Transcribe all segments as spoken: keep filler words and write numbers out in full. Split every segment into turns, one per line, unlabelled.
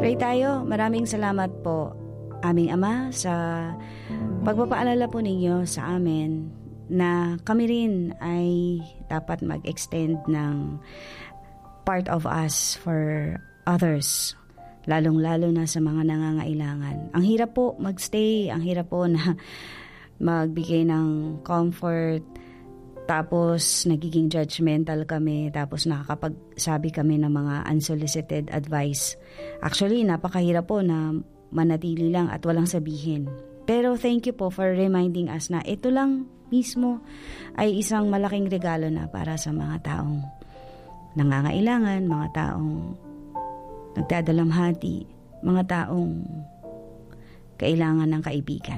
Pray tayo. Maraming salamat po, aming Ama, sa pagpapaalala po ninyo sa amin na kami rin ay dapat mag-extend ng part of us for others, lalong-lalo na sa mga nangangailangan. Ang hirap po magstay, ang hirap po na magbigay ng comfort, tapos nagiging judgmental kami, tapos nakakapagsabi kami ng mga unsolicited advice. Actually, napakahirap po na manatili lang at walang sabihin. Pero thank you po for reminding us na ito lang mismo ay isang malaking regalo na para sa mga taong nangangailangan, mga taong nagdadalamhati, mga taong kailangan ng kaibigan.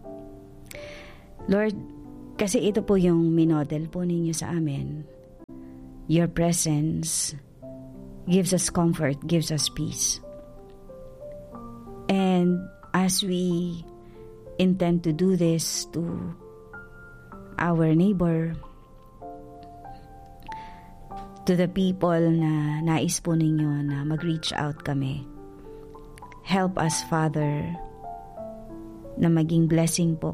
Lord, kasi ito po yung minodel po ninyo sa amin. Your presence gives us comfort, gives us peace. And as we intend to do this to our neighbor, to the people na nais po ninyo na mag-reach out kami, help us, Father, na maging blessing po.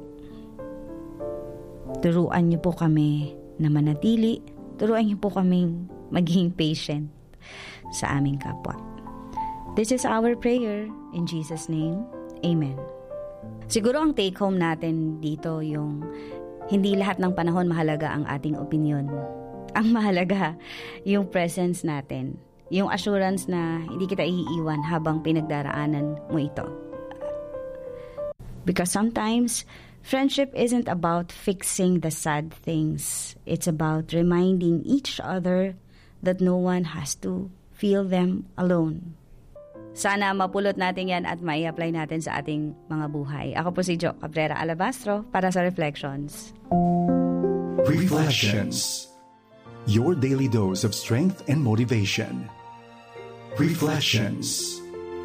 Turuan niyo po kami na manatili, turuan niyo po kami maging patient sa aming kapwa. This is our prayer in Jesus' name. Amen. Siguro ang take home natin dito yung hindi lahat ng panahon mahalaga ang ating opinion. Ang mahalaga yung presence natin, yung assurance na hindi kita iiwan habang pinagdaraanan mo ito. Because sometimes friendship isn't about fixing the sad things. It's about reminding each other that no one has to feel them alone. Sana mapulot natin yan at mai-apply natin sa ating mga buhay. Ako po si Jo Cabrera Alabastro para sa Reflections.
Reflections. Your daily dose of strength and motivation. Reflections.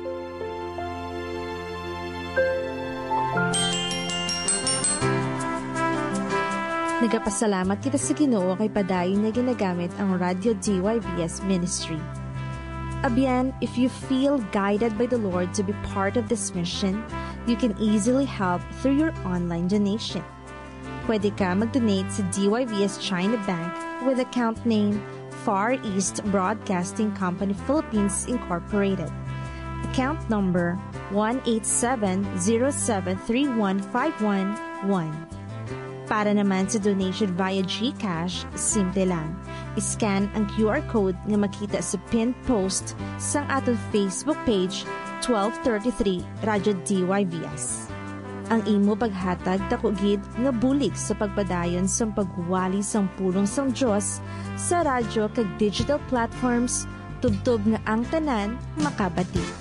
Nagapasalamat kita sa Ginoo kay padayon na ginagamit ang Radio D Y V S Ministry. Abiyan, if you feel guided by the Lord to be part of this mission, you can easily help through your online donation. Pwede ka mag-donate sa D Y V S China Bank with account name Far East Broadcasting Company Philippines Incorporated. Account number one eight seven zero seven three one five one one. Para naman sa donation via GCash, simple lang. I-scan ang Q R code nga makita sa pinned post sa atong Facebook page twelve thirty-three Radyo D Y V S. Ang imo paghatag dako gid nga bulig sa pagpadayon sa pagwali sang pulong sang Dios sa radyo kag digital platforms tubtob nga ang tanan makabati.